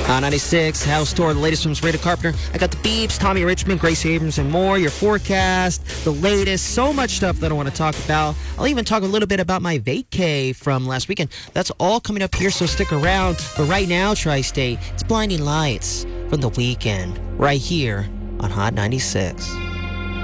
On 96, House Store, the latest from Sabrina Carpenter. I got the Beeps, Tommy Richmond, Grace Abrams, and more. Your forecast, the latest, so much stuff that I want to talk about. I'll even talk a little bit about my vacay from last weekend. That's all coming up here, so stick around. But right now, Tri-State, it's Blinding Lights from The Weeknd, right here on Hot 96.